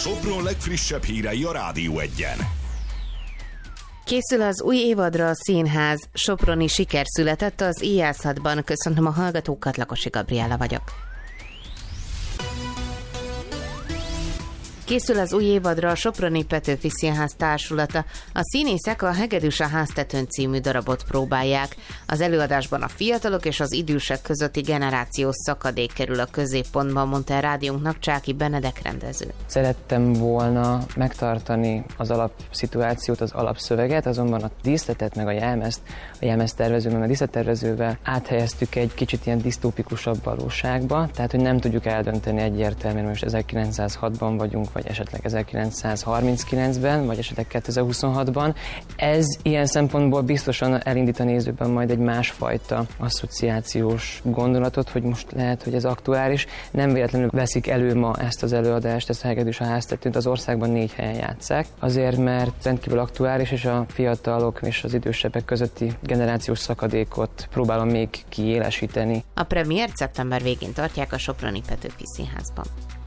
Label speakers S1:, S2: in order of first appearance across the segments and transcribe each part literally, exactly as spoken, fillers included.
S1: Sopron legfrissebb hírei a Rádió Egyen.
S2: Készül az új évadra a színház. Soproni siker született az Ijászatban. Köszöntöm a hallgatókat, Lakosi Gabriella vagyok. Készül az új évadra a Soproni Petőfi Színház társulata. A színészek a Hegedűs a háztetőn című darabot próbálják. Az előadásban a fiatalok és az idősek közötti generációs szakadék kerül a középpontba, mondta a rádiónknak Csáky Benedek rendező.
S3: Szerettem volna megtartani az alapszituációt, az alapszöveget, azonban a díszletet meg a jelmezt, a jelmeztervező meg a díszlettervezővel áthelyeztük egy kicsit ilyen disztópikusabb valóságba, tehát hogy nem tudjuk eldönteni egyértelműen, most ezerkilencszázhatban vagyunk, vagy esetleg ezerkilencszázharminckilencben, vagy esetleg kétezer-huszonhatban. Ez ilyen szempontból biztosan elindít a nézőben majd egy másfajta asszociációs gondolatot, hogy most lehet, hogy ez aktuális. Nem véletlenül veszik elő ma ezt az előadást, ezt a Hegedűs a háztetőnt, az országban négy helyen játsszák. Azért, mert rendkívül aktuális, és a fiatalok és az idősebbek közötti generációs szakadékot próbálom még kiélesíteni.
S2: A premiért szeptember végén tartják a Soproni Petőfi Színházban.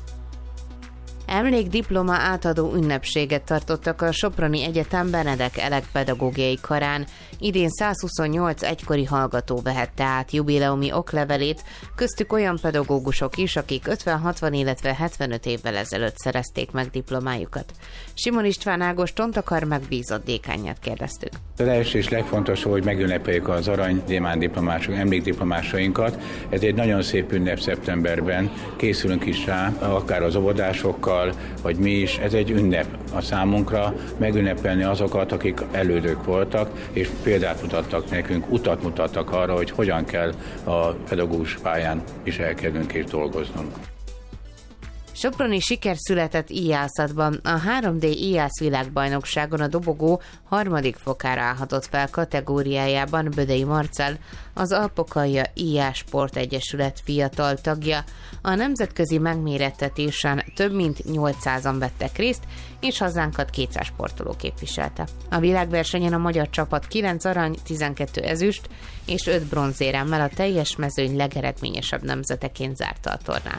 S2: Emlékdiploma átadó ünnepséget tartottak a Soproni Egyetem Benedek Elek pedagógiai karán. Idén százhuszonnyolc egykori hallgató vehette át jubileumi oklevelét, köztük olyan pedagógusok is, akik ötven, hatvan, illetve hetvenöt évvel ezelőtt szerezték meg diplomájukat. Simon István Ágos Tontakar megbízott dékánját kérdeztük.
S4: Az első és legfontosabb, hogy megünnepeljük az arany gyémánt diplomások, emlékdiplomásainkat. Ez egy nagyon szép ünnep szeptemberben, készülünk is rá, akár az óvodásokkal, vagy mi is, ez egy ünnep a számunkra, megünnepelni azokat, akik elődök voltak, és példát mutattak nekünk, utat mutattak arra, hogy hogyan kell a pedagógus pályán viselkednünk és dolgoznunk.
S2: Soproni siker született Ijászatban. A három dé Ijász világbajnokságon a dobogó harmadik fokára állhatott fel kategóriájában Bödei Marcell, az Alpokalja Ijász Sport Egyesület fiatal tagja. A nemzetközi megmérettetésen több mint nyolcszázan vettek részt, és hazánkat kétszáz sportoló képviselte. A világversenyen a magyar csapat kilenc arany, tizenkét ezüst és öt bronzéremmel a teljes mezőny legeredményesebb nemzeteként zárta a tornát.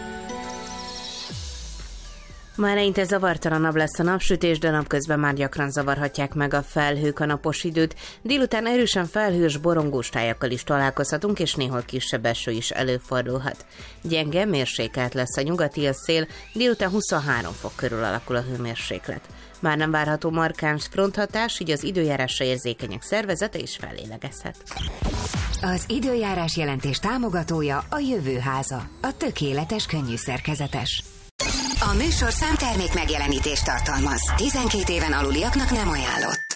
S2: Ma eleinte zavartalanabb lesz a napsütés, de napközben már gyakran zavarhatják meg a felhők a napos időt. Délután erősen felhős, borongós tájakkal is találkozhatunk, és néhol kisebb eső is előfordulhat. Gyenge, mérsékelt lesz a nyugati a szél, délután huszonhárom fok körül alakul a hőmérséklet. Már nem várható markáns fronthatás, így az időjárásra érzékenyek szervezete is fellélegezhet.
S5: Az időjárás jelentés támogatója a Jövőháza, a tökéletes könnyű szerkezetes. A műsor számtermék megjelenítést tartalmaz. tizenkét éven aluliaknak nem ajánlott.